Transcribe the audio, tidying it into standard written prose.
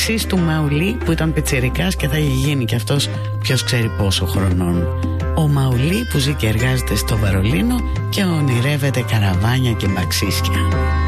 εξής του Μαουλί που ήταν πιτσιρικάς και θα είχε γίνει κι αυτός ποιος ξέρει πόσο χρονών. Ο Μαουλί που ζει και εργάζεται στο Βερολίνο και ονειρεύεται καραβάνια και μπαξίσια.